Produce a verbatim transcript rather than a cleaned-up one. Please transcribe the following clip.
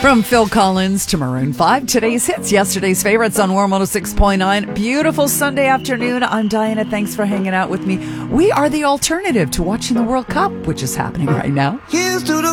From Phil Collins to Maroon five, today's hits, yesterday's favorites on Warm one oh six point nine. Beautiful Sunday afternoon. I'm Diana. Thanks for hanging out with me. We are the alternative to watching the World Cup, which is happening right now. Here's to the